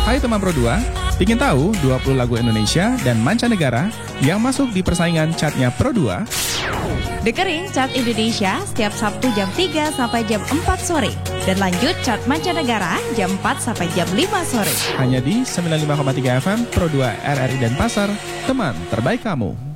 Hai teman Pro 2, ingin tahu 20 lagu Indonesia dan mancanegara yang masuk di persaingan chartnya Pro 2? Dengerin Chart Indonesia setiap Sabtu jam 3 sampai jam 4 sore. Dan lanjut Chart Mancanegara jam 4 sampai jam 5 sore. Hanya di 95,3 FM Pro 2 RRI Denpasar, teman terbaik kamu.